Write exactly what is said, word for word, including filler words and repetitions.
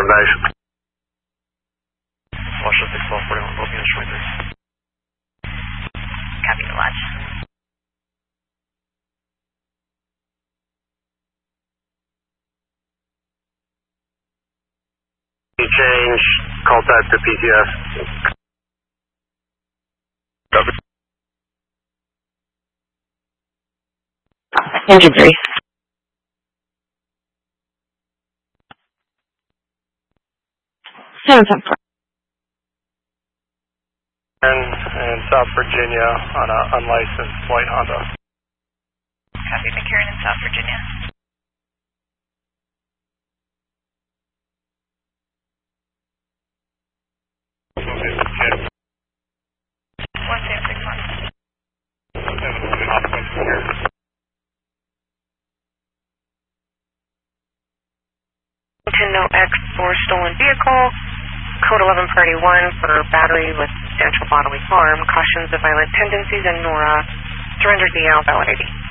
on base. Washington six twelve forty-one, both units twenty-three. Copy the watch. Change, call back to P T S. Copy. Engine three. Seven seven four. In South Virginia on an unlicensed white Honda. Copy, McCarran in South Virginia. One six six one. To no X for stolen vehicle. Code eleven priority one for battery with substantial bodily harm. Cautions of violent tendencies and Nora. Surrender D L valid I D.